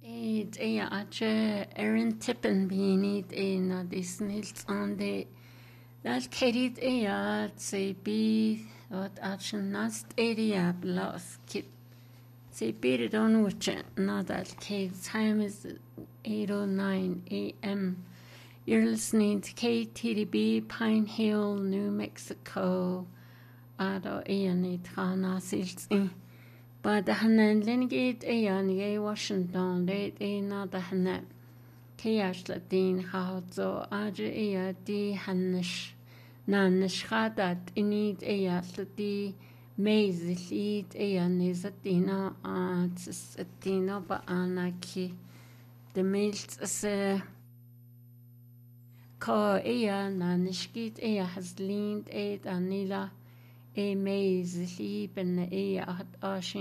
Eid ache Erin Tippen beanid na disnils on the that carried say be what action nast area plus kit say beat it on which not that time is 8:09 a.m. You're listening to KTDB Pine Hill, New Mexico. Ado ni trana sils but the hanan lingate ye Washington late na the hanan Kiash Latin how so aje di hanish nanish hadat inid lati maiz eat nizatina tsatina ba anaki the mails se ko nanishkit has leaned anila maiz ben at